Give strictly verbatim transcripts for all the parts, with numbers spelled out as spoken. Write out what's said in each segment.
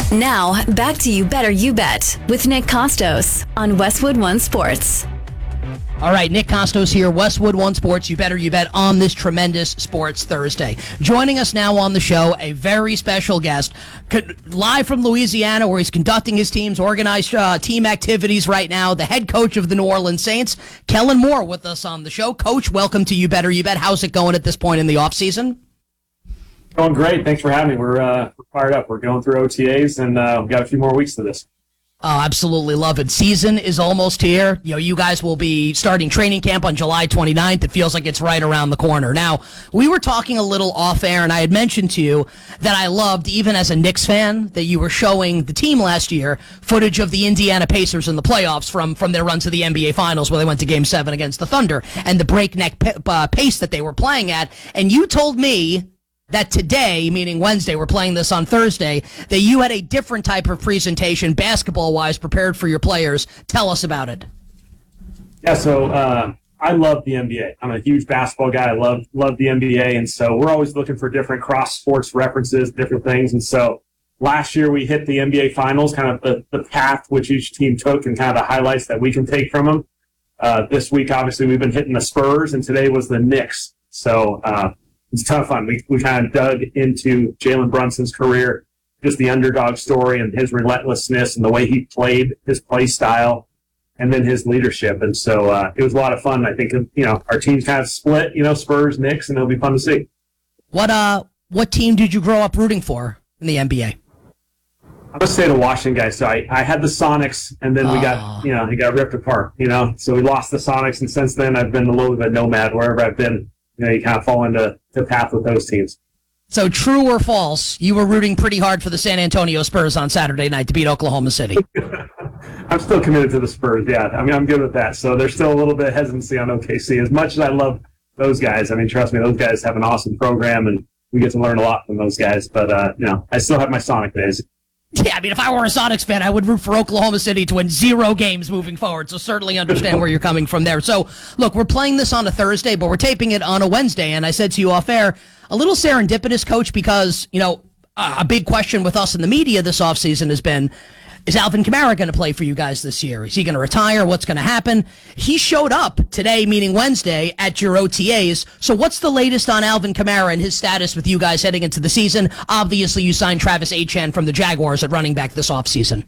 Now, back to You Better You Bet with Nick Costos on Westwood One Sports. All right, Nick Costos here, Westwood One Sports, You Better You Bet on this tremendous Sports Thursday. Joining us now on the show, a very special guest, live from Louisiana, where he's conducting his team's organized uh, team activities right now, the head coach of the New Orleans Saints, Kellen Moore, with us on the show. Coach, welcome to You Better You Bet. How's it going at this point in the offseason? Going great. Thanks for having me. We're, uh, we're fired up. We're going through O T As, and uh, we've got a few more weeks to this. Oh, absolutely love it. Season is almost here. You know, you guys will be starting training camp on July twenty-ninth. It feels like it's right around the corner. Now, we were talking a little off air, and I had mentioned to you that I loved, even as a Knicks fan, that you were showing the team last year footage of the Indiana Pacers in the playoffs from, from their run to the N B A Finals, where they went to Game seven against the Thunder, and the breakneck p- uh, pace that they were playing at. And you told me that today, meaning Wednesday, we're playing this on Thursday, that you had a different type of presentation, basketball-wise, prepared for your players. Tell us about it. Yeah, so uh, I love the N B A. I'm a huge basketball guy. I love love the N B A, and so we're always looking for different cross-sports references, different things. And so last year we hit the N B A Finals, kind of the, the path which each team took and kind of the highlights that we can take from them. Uh, this week, obviously, we've been hitting the Spurs, and today was the Knicks. So uh, it's tough fun. We we kind of dug into Jalen Brunson's career, just the underdog story and his relentlessness and the way he played, his play style, and then his leadership. And so uh, it was a lot of fun. I think, you know, our team's kind of split, you know, Spurs, Knicks, and it'll be fun to see. What uh what team did you grow up rooting for in the N B A? I'm a state of Washington guy, so I, I had the Sonics, and then we got, you know, he got ripped apart, you know. So we lost the Sonics, and since then I've been a little bit of a nomad wherever I've been. You know, you kind of fall into the path with those teams. So true or false, you were rooting pretty hard for the San Antonio Spurs on Saturday night to beat Oklahoma City. I'm still committed to the Spurs, yeah. I mean, I'm good with that. So there's still a little bit of hesitancy on O K C. As much as I love those guys, I mean, trust me, those guys have an awesome program, and we get to learn a lot from those guys. But, uh, you know, I still have my Sonic days. Yeah, I mean, if I were a Sonics fan, I would root for Oklahoma City to win zero games moving forward, so certainly understand where you're coming from there. So, look, we're playing this on a Thursday, but we're taping it on a Wednesday, and I said to you off air, a little serendipitous, Coach, because, you know, a big question with us in the media this offseason has been, is Alvin Kamara going to play for you guys this year? Is he going to retire? What's going to happen? He showed up today, meaning Wednesday, at your O T As. So what's the latest on Alvin Kamara and his status with you guys heading into the season? Obviously, you signed Travis Etienne from the Jaguars at running back this offseason.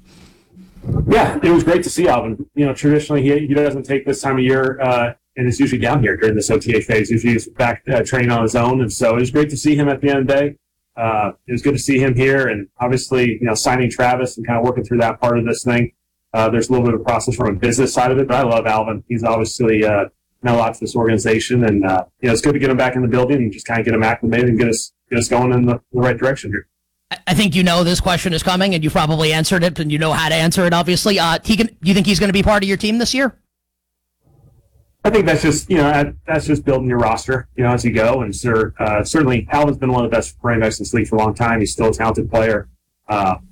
Yeah, it was great to see Alvin. You know, traditionally, he, he doesn't take this time of year, uh, and is usually down here during this O T A phase. Usually he's back uh, training on his own, and so it was great to see him at the end of the day. Uh, it was good to see him here, and obviously, you know, signing Travis and kind of working through that part of this thing. Uh, there's a little bit of a process from a business side of it, but I love Alvin. He's obviously uh, meant a lot to this organization, and uh, you know, it's good to get him back in the building and just kind of get him acclimated and get us get us going in the, the right direction here. I think you know this question is coming, and you probably answered it, and you know how to answer it. Obviously, uh, he can. You think he's going to be part of your team this year? I think that's just, you know, that's just building your roster, you know, as you go. And sir, uh, certainly Alvin's been one of the best running backs in this league for a long time. He's still a talented player. Uh,